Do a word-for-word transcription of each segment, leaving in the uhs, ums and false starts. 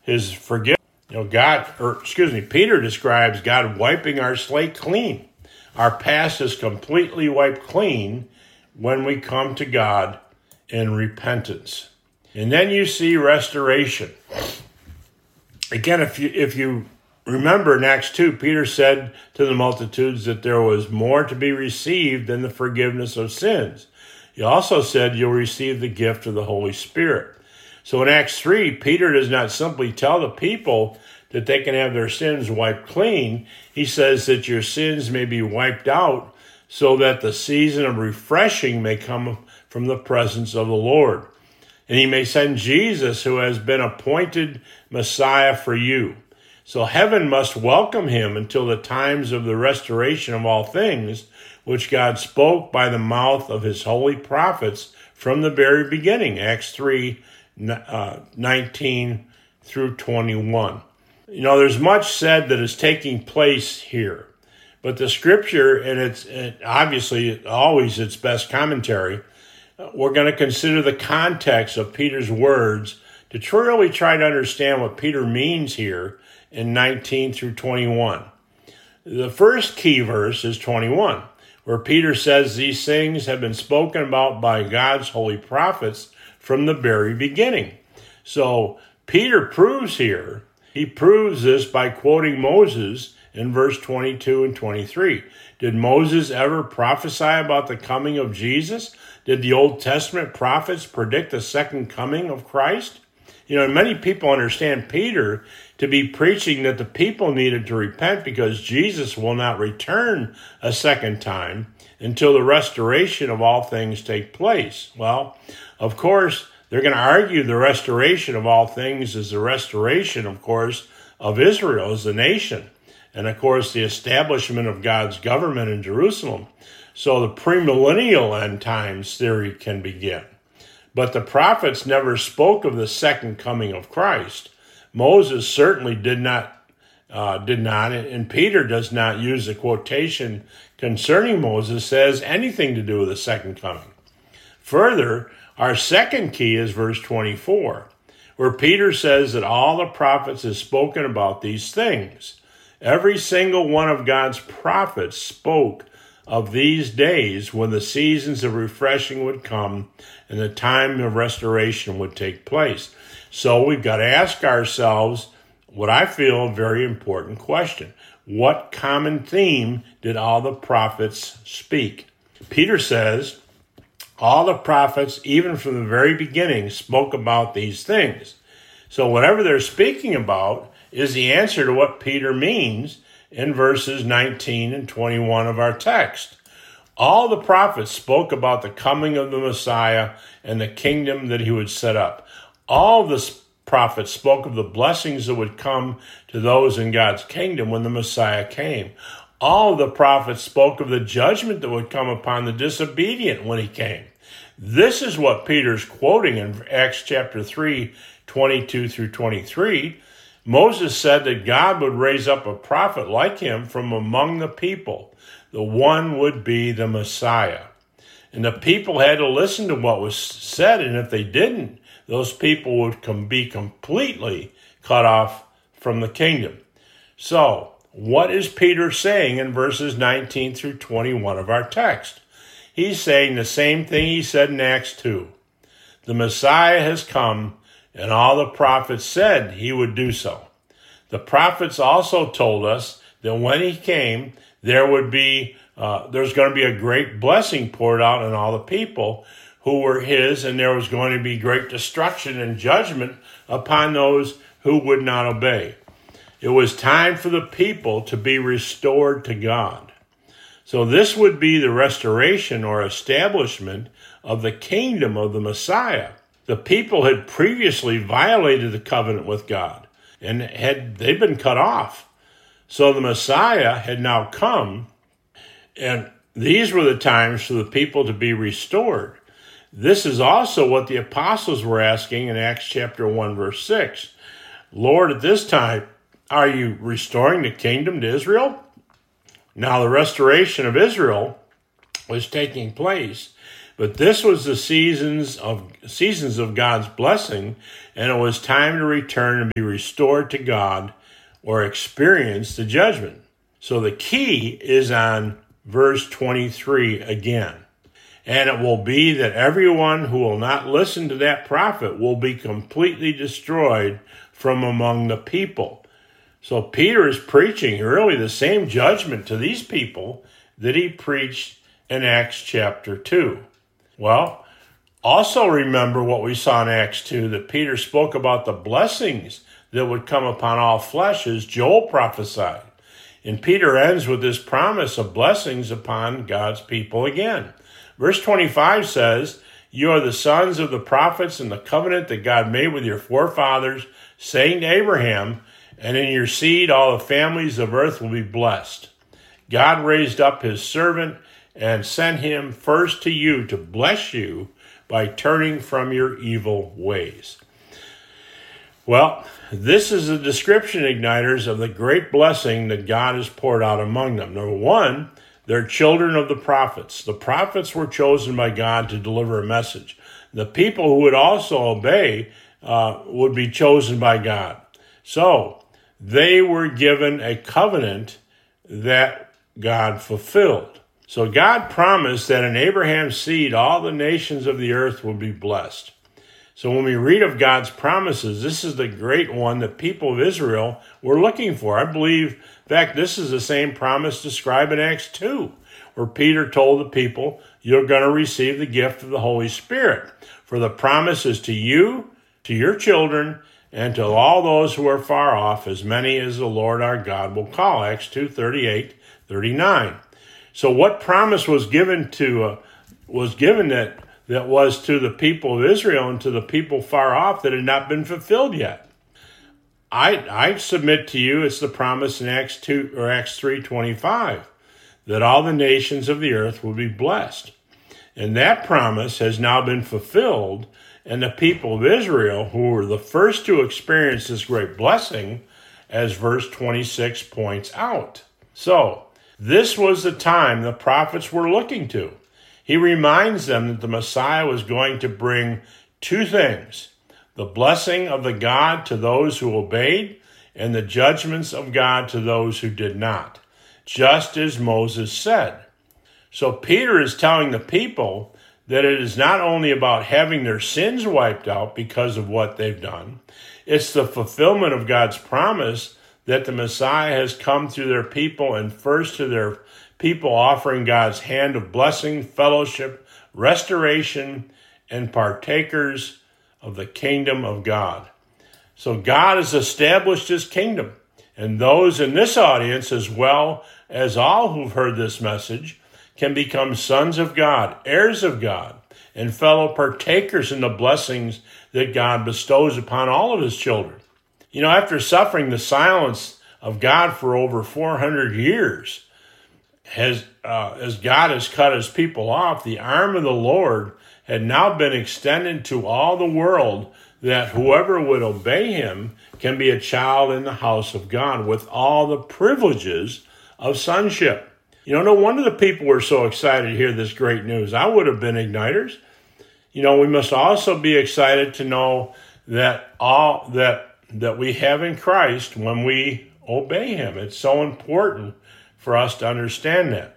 his forgiveness. You know, God, or excuse me, Peter describes God wiping our slate clean. Our past is completely wiped clean when we come to God in repentance. And then you see restoration. Again, if you if you remember in Acts two, Peter said to the multitudes that there was more to be received than the forgiveness of sins. He also said you'll receive the gift of the Holy Spirit. So in Acts three, Peter does not simply tell the people that they can have their sins wiped clean. He says that your sins may be wiped out so that the season of refreshing may come from the presence of the Lord. And he may send Jesus, who has been appointed Messiah for you. So heaven must welcome him until the times of the restoration of all things, which God spoke by the mouth of his holy prophets from the very beginning, Acts three, nineteen through twenty-one. You know, there's much said that is taking place here, but the scripture, and it's it, obviously always its best commentary, we're going to consider the context of Peter's words to truly try to understand what Peter means here in nineteen through twenty-one. The first key verse is twenty-one, where Peter says these things have been spoken about by God's holy prophets from the very beginning. So Peter proves here, he proves this by quoting Moses in verse twenty-two and twenty-three. Did Moses ever prophesy about the coming of Jesus? Did the Old Testament prophets predict the second coming of Christ? You know, many people understand Peter to be preaching that the people needed to repent because Jesus will not return a second time until the restoration of all things take place. Well, of course, they're going to argue the restoration of all things is the restoration, of course, of Israel as a nation. And, of course, the establishment of God's government in Jerusalem. So the premillennial end times theory can begin. But the prophets never spoke of the second coming of Christ. Moses certainly did not, uh, did not, and Peter does not use the quotation concerning Moses says anything to do with the second coming. Further, our second key is verse twenty-four, where Peter says that all the prophets have spoken about these things. Every single one of God's prophets spoke of these days when the seasons of refreshing would come and the time of restoration would take place. So we've got to ask ourselves what I feel a very important question. What common theme did all the prophets speak? Peter says, all the prophets, even from the very beginning, spoke about these things. So whatever they're speaking about is the answer to what Peter means in verses nineteen and twenty-one of our text. All the prophets spoke about the coming of the Messiah and the kingdom that he would set up. All the prophets spoke of the blessings that would come to those in God's kingdom when the Messiah came. All the prophets spoke of the judgment that would come upon the disobedient when he came. This is what Peter's quoting in Acts chapter three, twenty-two through twenty-three. Moses said that God would raise up a prophet like him from among the people. The one would be the Messiah. And the people had to listen to what was said, and if they didn't, those people would com- be completely cut off from the kingdom. So, what is Peter saying in verses nineteen through twenty-one of our text? He's saying the same thing he said in Acts two. The Messiah has come, and all the prophets said he would do so. The prophets also told us that when he came, there would be, uh, there's going to be a great blessing poured out on all the people who were his, and there was going to be great destruction and judgment upon those who would not obey. It was time for the people to be restored to God. So this would be the restoration or establishment of the kingdom of the Messiah. The people had previously violated the covenant with God, and had they'd been cut off. So the Messiah had now come, and these were the times for the people to be restored. This is also what the apostles were asking in Acts chapter one, verse six. Lord, at this time, are you restoring the kingdom to Israel? Now the restoration of Israel was taking place, But this was the seasons of seasons of God's blessing, and it was time to return and be restored to God or experience the judgment. So the key is on verse twenty-three again. And it will be that everyone who will not listen to that prophet will be completely destroyed from among the people. So Peter is preaching really the same judgment to these people that he preached in Acts chapter two. Well, also remember what we saw in Acts two, that Peter spoke about the blessings that would come upon all flesh as Joel prophesied. And Peter ends with this promise of blessings upon God's people again. Verse twenty-five says, "You are the sons of the prophets and the covenant that God made with your forefathers, saying to Abraham, and in your seed all the families of earth will be blessed. God raised up his servant and sent him first to you to bless you by turning from your evil ways." Well, this is a description, Igniters, of the great blessing that God has poured out among them. Number one, they're children of the prophets. The prophets were chosen by God to deliver a message. The people who would also obey uh, would be chosen by God. So they were given a covenant that God fulfilled. So God promised that in Abraham's seed, all the nations of the earth would be blessed. So when we read of God's promises, this is the great one that people of Israel were looking for. I believe, in fact, this is the same promise described in Acts two, where Peter told the people, you're going to receive the gift of the Holy Spirit. For the promise is to you, to your children, and to all those who are far off, as many as the Lord our God will call. Acts two, thirty-eight, thirty-nine. So what promise was given to uh, was given that that was to the people of Israel and to the people far off that had not been fulfilled yet? I I submit to you it's the promise in Acts two or Acts three twenty-five that all the nations of the earth will be blessed. And that promise has now been fulfilled, and the people of Israel, who were the first to experience this great blessing, as verse twenty-six points out. So, this was the time the prophets were looking to. He reminds them that the Messiah was going to bring two things: the blessing of the God to those who obeyed, and the judgments of God to those who did not, just as Moses said. So Peter is telling the people that it is not only about having their sins wiped out because of what they've done, it's the fulfillment of God's promise that the Messiah has come through their people, and first to their people offering God's hand of blessing, fellowship, restoration, and partakers of the kingdom of God. So God has established his kingdom, and those in this audience, as well as all who've heard this message, can become sons of God, heirs of God, and fellow partakers in the blessings that God bestows upon all of his children. You know, after suffering the silence of God for over four hundred years, has uh, as God has cut his people off, the arm of the Lord had now been extended to all the world, that whoever would obey him can be a child in the house of God with all the privileges of sonship. You know, no wonder the people were so excited to hear this great news. I would have been, Igniters. You know, we must also be excited to know that all that that we have in Christ when we obey him. It's so important for us to understand that.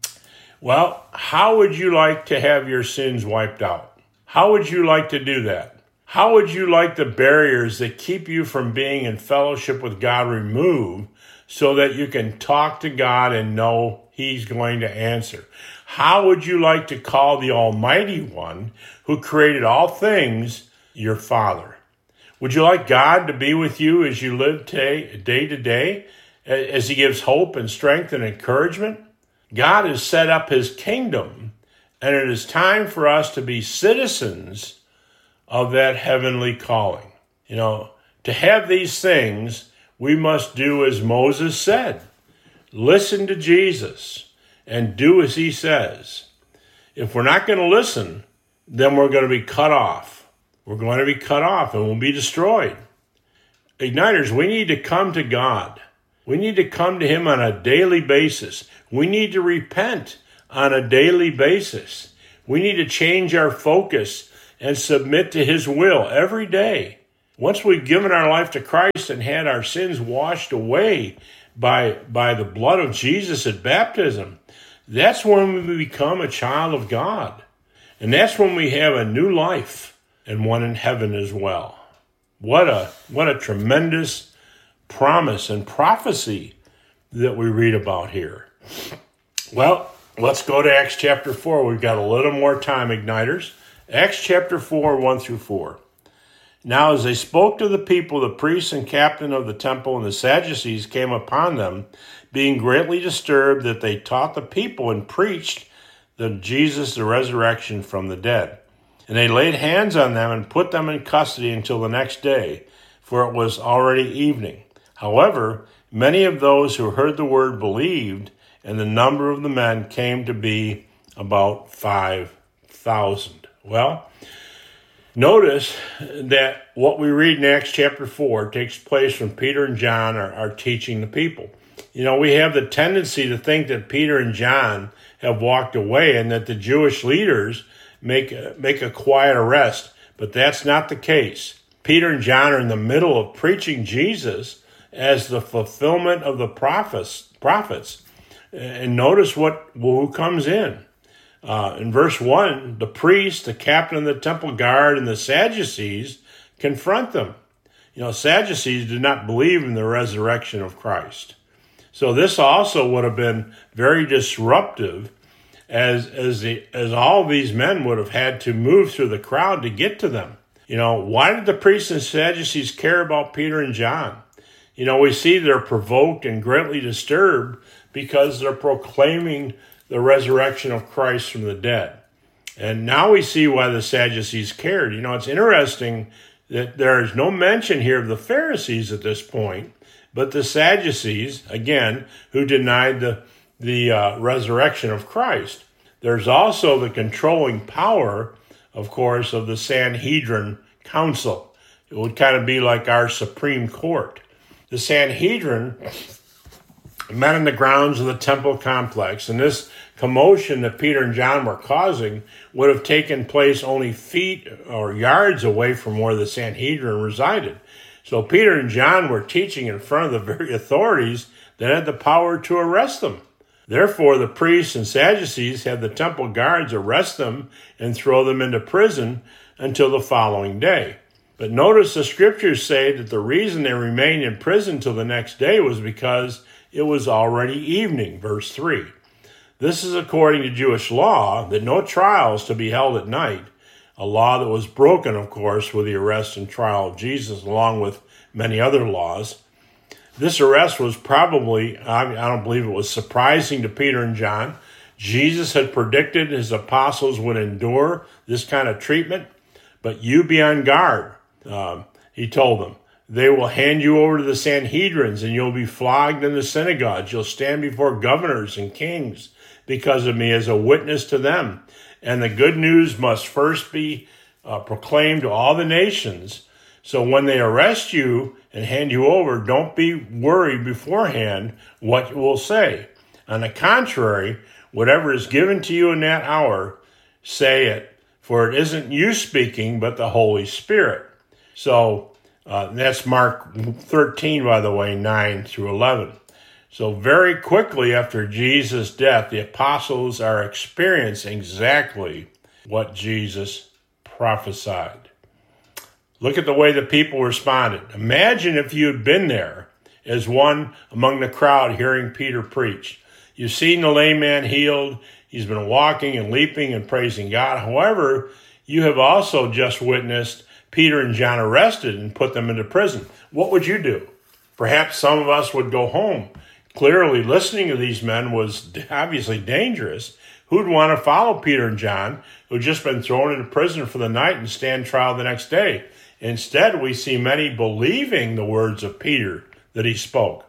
Well, how would you like to have your sins wiped out? How would you like to do that? How would you like the barriers that keep you from being in fellowship with God removed, so that you can talk to God and know he's going to answer? How would you like to call the Almighty One, who created all things, your Father? Would you like God to be with you as you live day, day to day, as he gives hope and strength and encouragement? God has set up his kingdom, and it is time for us to be citizens of that heavenly calling. You know, to have these things, we must do as Moses said. Listen to Jesus and do as he says. If we're not going to listen, then we're going to be cut off. We're going to be cut off and we'll be destroyed. Igniters, we need to come to God. We need to come to him on a daily basis. We need to repent on a daily basis. We need to change our focus and submit to his will every day. Once we've given our life to Christ and had our sins washed away by, by the blood of Jesus at baptism, that's when we become a child of God. And that's when we have a new life and one in heaven as well. What a, what a tremendous promise and prophecy that we read about here. Well, let's go to Acts chapter four. We've got a little more time, Igniters. Acts chapter four, one through four. Now as they spoke to the people, the priests and captain of the temple and the Sadducees came upon them, being greatly disturbed that they taught the people and preached the Jesus, the resurrection from the dead. And they laid hands on them and put them in custody until the next day, for it was already evening. However, many of those who heard the word believed, and the number of the men came to be about five thousand. Well, notice that what we read in Acts chapter four takes place when Peter and John are, are teaching the people. You know, we have the tendency to think that Peter and John have walked away and that the Jewish leaders make, make a quiet arrest, but that's not the case. Peter and John are in the middle of preaching Jesus as the fulfillment of the prophets. prophets. And notice what who comes in. Uh, in verse one, the priest, the captain of the temple guard, and the Sadducees confront them. You know, Sadducees did not believe in the resurrection of Christ. So this also would have been very disruptive, as as the as all these men would have had to move through the crowd to get to them. You know, why did the priests and Sadducees care about Peter and John? You know, we see they're provoked and greatly disturbed because they're proclaiming the resurrection of Christ from the dead. And now we see why the Sadducees cared. You know, it's interesting that there is no mention here of the Pharisees at this point, but the Sadducees, again, who denied the, the uh, resurrection of Christ. There's also the controlling power, of course, of the Sanhedrin Council. It would kind of be like our Supreme Court. The Sanhedrin met in the grounds of the temple complex, and this commotion that Peter and John were causing would have taken place only feet or yards away from where the Sanhedrin resided. So Peter and John were teaching in front of the very authorities that had the power to arrest them. Therefore, the priests and Sadducees had the temple guards arrest them and throw them into prison until the following day. But notice the scriptures say that the reason they remained in prison till the next day was because it was already evening, verse three. This is according to Jewish law, that no trial is to be held at night, a law that was broken, of course, with the arrest and trial of Jesus, along with many other laws. This arrest was probably, I don't believe it was surprising to Peter and John. Jesus had predicted his apostles would endure this kind of treatment, but you be on guard, um, he told them. They will hand you over to the Sanhedrins, and you'll be flogged in the synagogues. You'll stand before governors and kings because of me as a witness to them. And the good news must first be uh, proclaimed to all the nations. So when they arrest you and hand you over, don't be worried beforehand what you will say. On the contrary, whatever is given to you in that hour, say it, for it isn't you speaking, but the Holy Spirit. So uh, that's Mark thirteen, by the way, nine through eleven. So very quickly after Jesus' death, the apostles are experiencing exactly what Jesus prophesied. Look at the way the people responded. Imagine if you had been there as one among the crowd hearing Peter preach. You've seen the lame man healed. He's been walking and leaping and praising God. However, you have also just witnessed Peter and John arrested and put them into prison. What would you do? Perhaps some of us would go home. Clearly, listening to these men was obviously dangerous. Who'd want to follow Peter and John, who'd just been thrown into prison for the night and stand trial the next day? Instead, we see many believing the words of Peter that he spoke.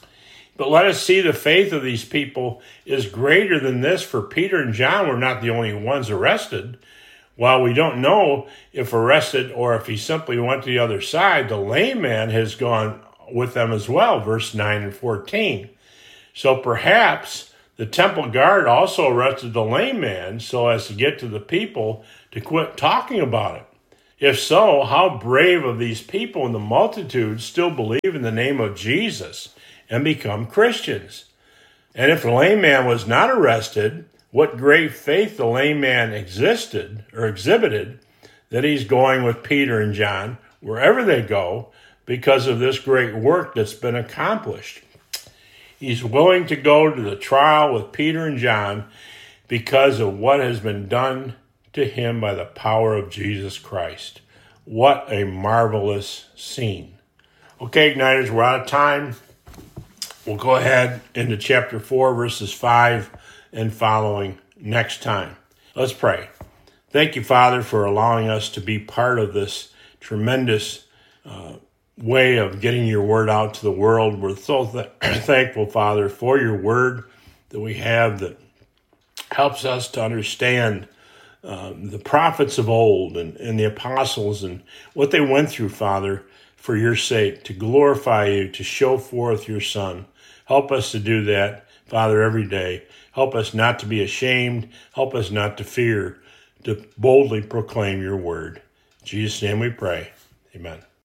But let us see the faith of these people is greater than this, for Peter and John were not the only ones arrested. While we don't know if arrested or if he simply went to the other side, the lame man has gone with them as well, verse nine and fourteen. So perhaps The temple guard also arrested the lame man so as to get to the people to quit talking about it. If so, how brave of these people in the multitude still believe in the name of Jesus and become Christians. And if the lame man was not arrested, what great faith the lame man existed or exhibited that he's going with Peter and John wherever they go because of this great work that's been accomplished. He's willing to go to the trial with Peter and John because of what has been done to him by the power of Jesus Christ. What a marvelous scene. Okay, Igniters, we're out of time. We'll go ahead into chapter four, verses five and following next time. Let's pray. Thank you, Father, for allowing us to be part of this tremendous uh, way of getting your word out to the world. We're so th- thankful, Father, for your word that we have that helps us to understand uh, the prophets of old and, and the apostles and what they went through, Father, for your sake, to glorify you, to show forth your Son. Help us to do that, Father, every day. Help us not to be ashamed. Help us not to fear, to boldly proclaim your word. In Jesus' name we pray. Amen.